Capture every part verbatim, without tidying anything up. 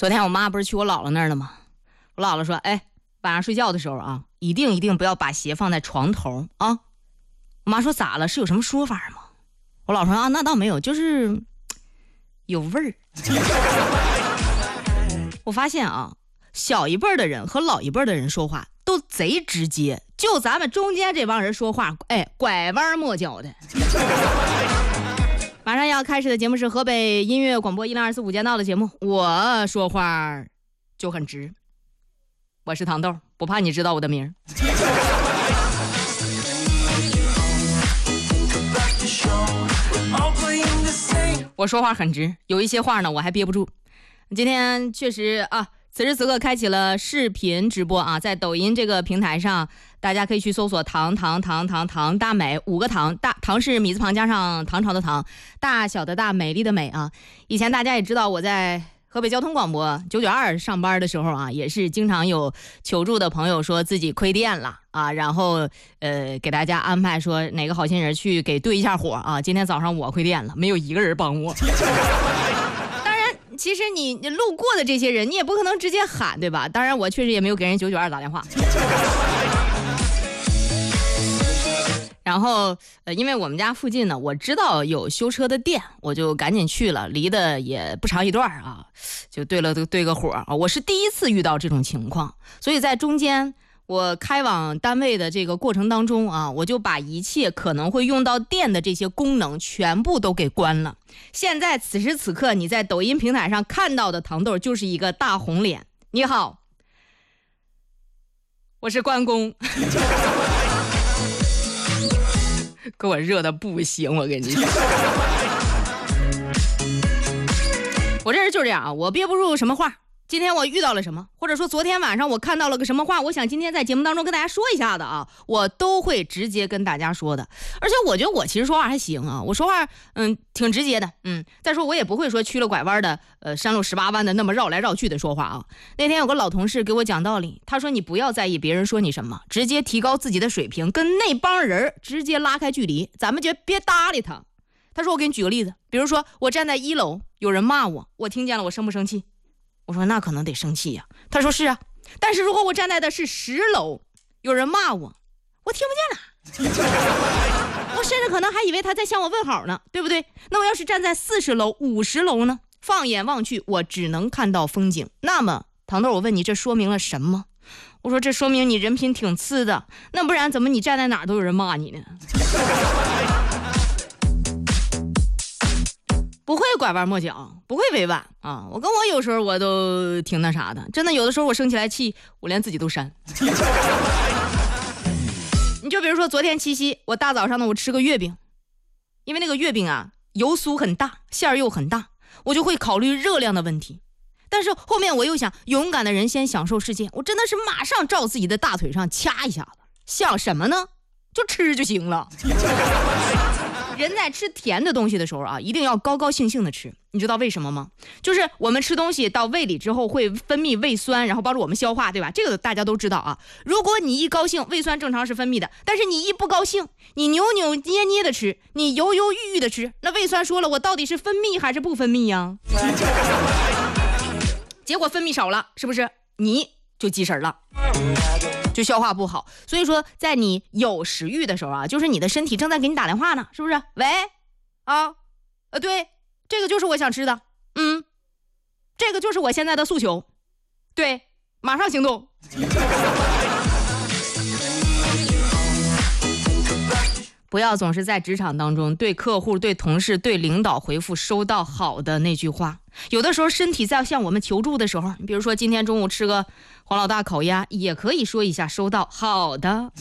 昨天我妈不是去我姥姥那儿了吗？我姥姥说，哎，晚上睡觉的时候啊，一定一定不要把鞋放在床头啊。我妈说咋了？是有什么说法吗？我姥说啊，那倒没有，就是有味儿。我发现啊，小一辈的人和老一辈的人说话都贼直接，就咱们中间这帮人说话，哎，拐弯抹角的。马上要开始的节目是河北音乐广播一零二四五间道的节目，我说话就很直。我是糖豆，不怕你知道我的名。我说话很直，有一些话呢我还憋不住。今天确实啊，此时此刻开启了视频直播啊，在抖音这个平台上，大家可以去搜索唐唐唐唐唐大美，五个唐，大唐是米字旁加上唐朝的唐，大小的大，美丽的美啊。以前大家也知道我在河北交通广播九九二上班的时候啊，也是经常有求助的朋友说自己亏电了啊，然后呃给大家安排说哪个好心人去给对一下火啊。今天早上我亏电了，没有一个人帮我。其实你你路过的这些人，你也不可能直接喊，对吧？当然，我确实也没有给人九九二打电话。然后，呃，因为我们家附近呢，我知道有修车的店，我就赶紧去了，离得也不长一段啊，就对了对个火啊。我是第一次遇到这种情况，所以在中间我开往单位的这个过程当中啊，我就把一切可能会用到电的这些功能全部都给关了。现在此时此刻你在抖音平台上看到的糖豆就是一个大红脸。你好，我是关公。给我热的不行，我跟你说。我这人就是这样啊，我憋不住什么话，今天我遇到了什么，或者说昨天晚上我看到了个什么话，我想今天在节目当中跟大家说一下的啊，我都会直接跟大家说的。而且我觉得我其实说话还行啊，我说话嗯挺直接的，嗯，再说我也不会说曲了拐弯的，呃山路十八弯的那么绕来绕去的说话啊。那天有个老同事给我讲道理，他说你不要在意别人说你什么，直接提高自己的水平，跟那帮人直接拉开距离，咱们就别搭理他。他说我给你举个例子，比如说我站在一楼，有人骂我，我听见了，我生不生气？我说那可能得生气呀、啊。他说是啊，但是如果我站在的是十楼，有人骂我，我听不见了，我甚至可能还以为他在向我问好呢，对不对？那我要是站在四十楼、五十楼呢？放眼望去，我只能看到风景。那么，糖豆，我问你，这说明了什么？我说这说明你人品挺次的，那不然怎么你站在哪儿都有人骂你呢？不会拐弯抹角，不会委婉啊！我跟我有时候我都挺那啥的，真的有的时候我生起来气，我连自己都扇。你就比如说昨天七夕，我大早上呢我吃个月饼，因为那个月饼啊油酥很大，馅儿又很大，我就会考虑热量的问题。但是后面我又想，勇敢的人先享受世界，我真的是马上照自己的大腿上掐一下子，想什么呢？就吃就行了。人在吃甜的东西的时候啊，一定要高高兴兴的吃，你知道为什么吗？就是我们吃东西到胃里之后会分泌胃酸，然后帮助我们消化，对吧？这个大家都知道啊。如果你一高兴，胃酸正常是分泌的，但是你一不高兴，你扭扭捏捏的吃，你犹犹豫豫的吃，那胃酸说了，我到底是分泌还是不分泌呀？结果分泌少了，是不是你就积食了，就消化不好？所以说在你有食欲的时候啊，就是你的身体正在给你打电话呢，是不是？喂啊呃对，这个就是我想吃的，嗯，这个就是我现在的诉求，对，马上行动。不要总是在职场当中对客户、对同事、对领导回复收到好的那句话。有的时候身体在向我们求助的时候，比如说今天中午吃个黄老大烤鸭，也可以说一下收到好的。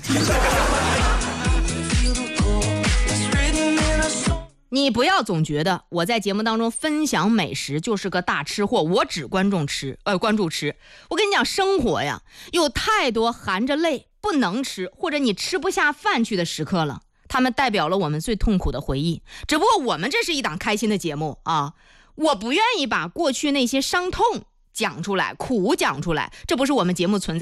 你不要总觉得我在节目当中分享美食就是个大吃货，我只关注吃，呃，关注吃。我跟你讲，生活呀，有太多含着泪不能吃，或者你吃不下饭去的时刻了。他们代表了我们最痛苦的回忆，只不过我们这是一档开心的节目啊，我不愿意把过去那些伤痛讲出来，苦讲出来，这不是我们节目存在